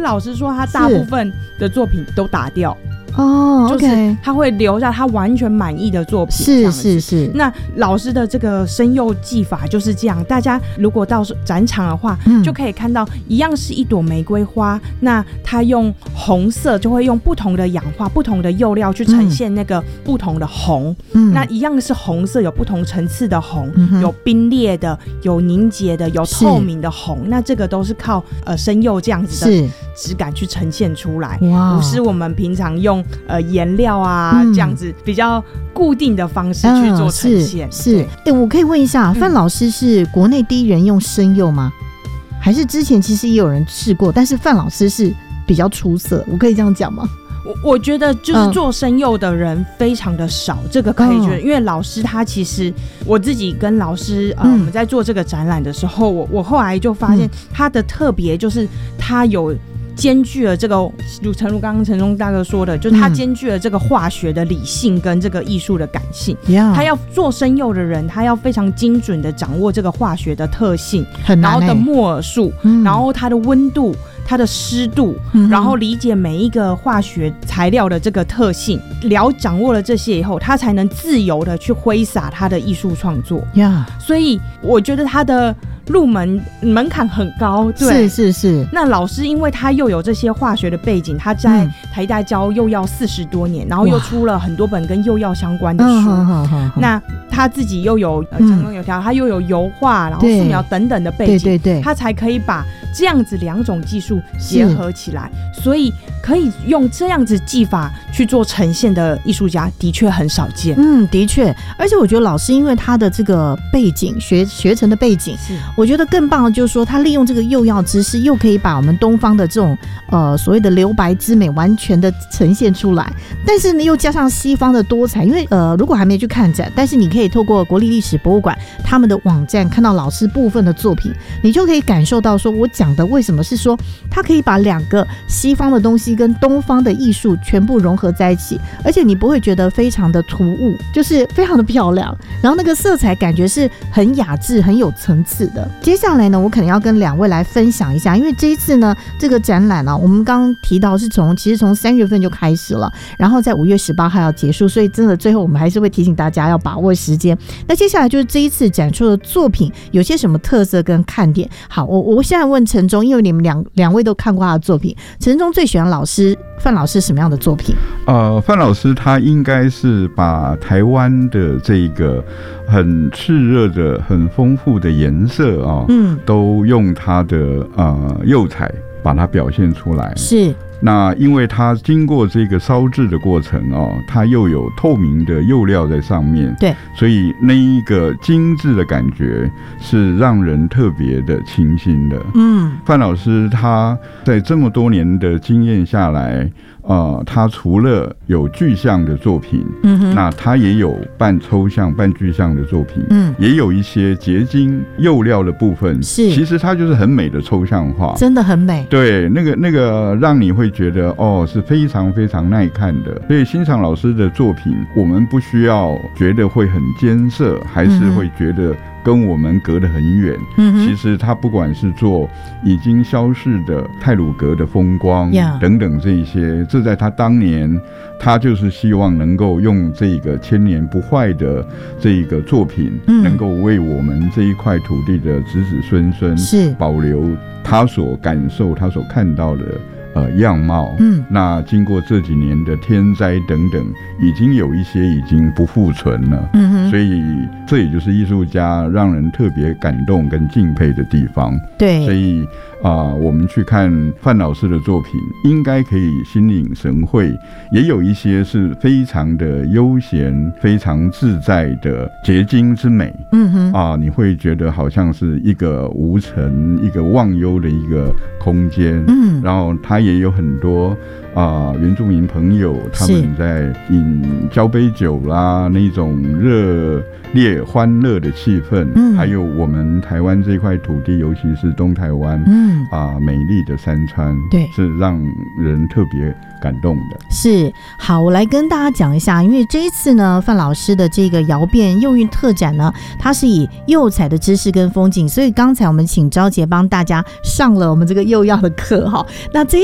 老实说，他大部分的作品都打掉。 哦， 就是他会留下他完全满意的作品， 是。 那老师的这个生釉技法就是这样，大家如果到展场的话，就可以看到一样是一朵玫瑰花，那他用红色就会用不同的氧化、不同的釉料去呈现那个不同的红。那一样是红色，有不同层次的红，有冰裂的，有凝结的，有透明的红。那这个都是靠生釉这样子的质感去呈现出来，不是我们平常用颜料啊这样子比较固定的方式去做呈现。 是。我可以问一下，范老师是国内第一人用生釉吗？还是之前其实也有人试过，但是范老师是比较出色，我可以这样讲吗？ 我觉得就是做生釉的人非常的少，这个可以觉得，因为老师他其实我自己跟老师我们在做这个展览的时候，我后来就发现他的特别就是他有兼具了这个，诚如刚刚陈忠大哥说的，就是他兼具了这个化学的理性跟这个艺术的感性。他要做生釉的人，他要非常精准的掌握这个化学的特性，然后的摩尔数，然后它的温度、它的湿度，然后理解每一个化学材料的这个特性，掌握了这些以后，他才能自由的去挥洒他的艺术创作。所以我觉得他的入门门槛很高。对，是。那老师因为他又有这些化学的背景，他在台大教釉药40多年，然后又出了很多本跟釉药相关的书。那他自己又有成功油条，他又有油画，然后素描等等的背景，对，他才可以把这样子2种技术结合起来。所以可以用这样子技法去做呈现的艺术家的确很少见。 的确。而且我觉得老师因为他的这个背景学成的背景，我觉得更棒的就是说他利用这个釉药知识，又可以把我们东方的这种所谓的留白之美完全的呈现出来，但是呢又加上西方的多彩。因为如果还没去看展，但是你可以透过国立历史博物馆他们的网站看到老师部分的作品，你就可以感受到说我讲的为什么是说他可以把2个西方的东西跟东方的艺术全部融合在一起，而且你不会觉得非常的突兀，就是非常的漂亮，然后那个色彩感觉是很雅致很有层次的。接下来呢，我可能要跟2位来分享一下，因为这一次呢这个展览我们刚刚提到是其实从3月份就开始了，然后在5月18号要结束，所以真的最后我们还是会提醒大家要把握时间。那接下来就是这一次展出的作品有些什么特色跟看点。好，我现在问陈忠，因为你们两位都看过他的作品，陈忠最喜欢范老师什么样的作品？ 范老师他应该是把台湾的这个很炽热的、很丰富的颜色都用他的釉彩把它表现出来。是。那因为它经过这个烧制的过程它又有透明的釉料在上面，对，所以那一个精致的感觉是让人特别的清新的。范老师他在这么多年的经验下来，他除了有具象的作品，那他也有半抽象半具象的作品，也有一些结晶釉料的部分，是其实它就是很美的抽象化，真的很美。对，那个让你会觉得是非常非常耐看的。所以欣赏老师的作品，我们不需要觉得会很艰涩，还是会觉得跟我们隔得很远。其实他不管是做已经消逝的太鲁阁的风光等等这一些，这在他当年他就是希望能够用这个千年不坏的这个作品，能够为我们这一块土地的子子孙孙是保留他所感受他所看到的样貌。那经过这几年的天灾等等，已经有一些已经不复存了。所以这也就是艺术家让人特别感动跟敬佩的地方。对，所以我们去看范老师的作品，应该可以心领神会，也有一些是非常的悠闲、非常自在的结晶之美。你会觉得好像是一个无尘、一个忘忧的一个空间。然后他也有很多原住民朋友，他们在饮交杯酒啦，那种热烈欢乐的气氛，还有我们台湾这块土地，尤其是东台湾，美丽的山川，对，是让人特别感动的。是。好，我来跟大家讲一下，因为这一次呢，范老师的这个窑变釉韵特展呢，它是以釉彩的知识跟风景，所以刚才我们请昭杰帮大家上了我们这个釉药的课哈。那这